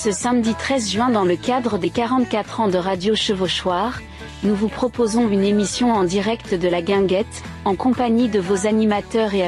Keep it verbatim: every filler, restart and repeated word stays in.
Ce samedi treize juin, dans le cadre des quarante-quatre ans de Radio Chevauchoir, nous vous proposons une émission en direct de la Guinguette, en compagnie de vos animateurs et